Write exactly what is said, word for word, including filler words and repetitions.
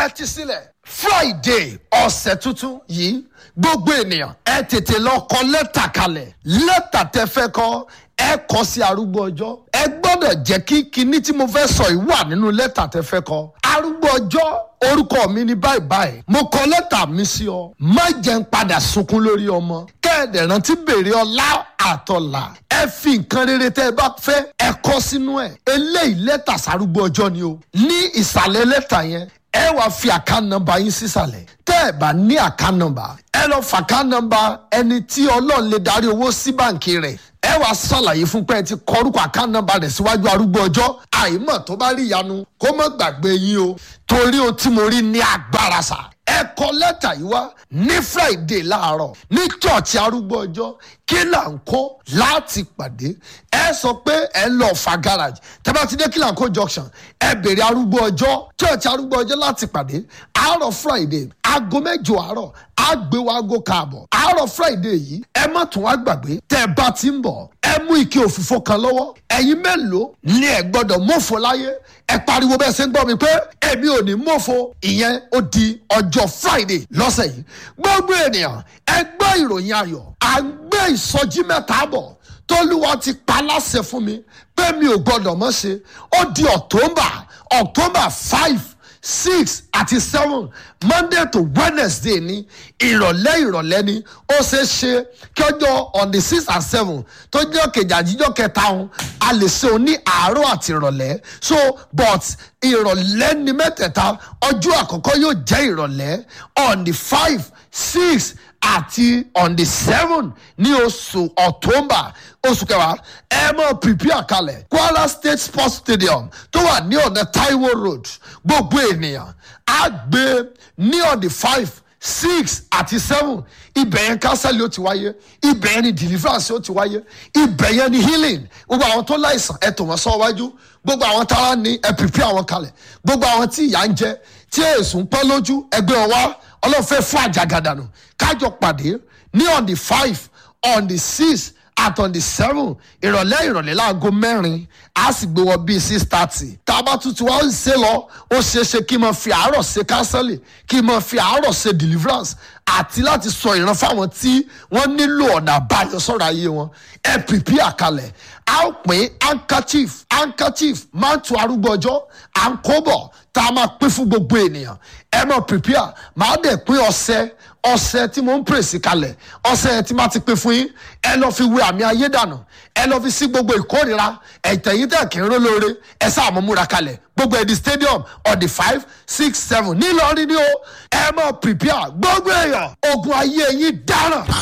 tẹ́tí sílẹ̀ Friday ọ̀sẹ̀ tuntun yìí gbogbo ènìyàn ẹ tètè lọ kọ lẹ́tà kalẹ̀ lẹ́tà tẹ́ fẹ́ kọ ẹ kọ sí arúgbó ọjọ́ ẹ gbọ́dọ̀ jẹ́ kí kinní tí mo fẹ́ sọ yìí wà nínú lẹ́tà tẹ́ fẹ́ kọ arúgbó ọjọ́ orúkọ mi ní báyìí báyìí mo kọ lẹ́tà mi sí ọ má jẹ́ n padà sunkún lórí ọmọ kẹ́ẹ̀dẹ̀ rántí béèrè ọlá àtọ̀là ẹ fi nǹkan rere tẹ́ ẹ bá fẹ́ ẹ kọ sínú ẹ̀ eléyìí lẹ́tà sárúgbó ọjọ́ ni o ní ìsàlẹ̀ lẹ́tà yẹn ẹ wá fi àkáǹtì nọ́mbà yín sísàlẹ̀ tẹ́ ẹ bá ní àkáǹtì nọ́mbà ẹ lọ fà àkáǹtì nọ́mbà ẹni tí Ọlọ́run lè darí owó sí báǹkì rẹ̀ ẹ wá ṣàlàyé fún pé ẹ ti kọ orúkọ àkáǹtì nọ́mbà rẹ̀ síwájú arúgbó ọjọ́ àìmọ̀ tó bá rí ìyanu kó má gbàgbé yín o torí o tí mo rí ní agbára sà ẹ kọ lẹ́tà yìí wá ní Friday láàárọ̀ ní chọ́ọ̀chì arúgbó ọjọ́ kí là ń kó láti pàdé ẹ sọ pé ẹ lọ fa garage tẹ́ bá ti dé kí là ń kó junction ẹ bèrè arúgbó ọjọ́ chọ́ọ̀chì arúgbó ọjọ́ láti pàdé àárọ̀ Friday aago mẹ́jọ àárọ̀ àgbéwò aago káàbọ̀ àárọ̀ Friday yìí ẹ má tún wá gbàgbé tẹ́ bá ti ń bọ̀ ẹ mú ike òfìfo kan lọ́wọ́ ẹ̀yin mélòó ni ẹ gbọ́dọ̀ mọ̀fọ́ láyé ẹ pariwo bẹ́ẹ̀ ṣe ń gbọ́ mi pé èmi ò ní mọ̀fọ́ ìyẹn ó di ọjọ́ Friday lọ́sẹ̀ yìí gbogbo ènìyàn ẹ gbọ́ ìròyìn ayọ̀ à ń gbé ìsọjí mẹ́ta bọ̀ tólúwa ti pa láṣẹ fún mi pé mi ò gbọ́dọ̀ mọ̀ ṣe ó di October October five six àti seven Monday to Wednesday ní ìrọ̀lẹ́ ìrọ̀lẹ́ ni ó ṣe é ṣe kí ọjọ́ on the six and seven tó jẹ́ kejì àjíjọ́ kẹta ọ̀hún a lè ṣe òní àárọ̀ àti ìrọ̀lẹ́ so but ìrọ̀lẹ́ ni mẹ́tẹ̀ẹ̀ta ọjọ́ àkọ́kọ́ yóò jẹ́ ìrọ̀lẹ́ on the five six àti on the seven ní oṣù October oṣù kẹwàá ẹ mọ prepare kalẹ̀ Kwara State Sports Stadium tó wà ní ọ̀nà Taiwo Road gbogbo ènìyàn á gbé ní on the five six àti seven ibẹ̀ yẹn kánsẹ́lì ó ti wáyé ibẹ̀ yẹn ni deliverance ó ti wáyé ibẹ̀ yẹn ni healing gbogbo àwọn tó láìsàn ẹ tò wọ́n sọ wájú gbogbo àwọn tára ní ẹ prepare àwọn kalẹ̀ gbogbo àwọn tí ìyà ń jẹ tí èsùn ń pẹ́ lójú ẹgbẹ́ wọn wá Ọlọ́run fẹ́ fún àjàgàdànù kájọ pàdé ní on the five on the six at on the seven ìrọ̀lẹ́ ìrọ̀lẹ́ láago mẹ́rin a sì gbé wọ bíi six thirty tá a bá tuntun wá ń ṣe lọ ó ṣeé ṣe kí n máa fi àárọ̀ ṣe kánsẹ́lì kí n máa fi àárọ̀ ṣe deliverance àti láti sọ ìran fáwọn tí wọ́n nílò ọ̀nà àbáyọ sọ̀rọ̀ ayé wọn ẹ pìpì àkàlẹ̀ a ó pín handkerchief handkerchief máa ń tu arúgbó ọjọ́ à ń kó bọ̀ tá a máa pín fún gbogbo ènìyàn ẹ máa pìpì à máa dẹ̀ pín ọṣẹ ọṣẹ tí mo ń pèsè kalẹ̀ ọṣẹ tí máa ti pín fún yín ẹ lọ fi wé àmì ayé dànù ẹ lọ fi sí gbogbo ìkórìíra ẹ̀tẹ̀yìn tẹ̀ kí n ró lóore ẹ sáà mọ̀ múra kalẹ̀ gbogbo ẹ̀dí stadium on the five six seven nílọrin ni o ẹ máa prepare gbogbo èèyàn ogun ayé yín dáràn.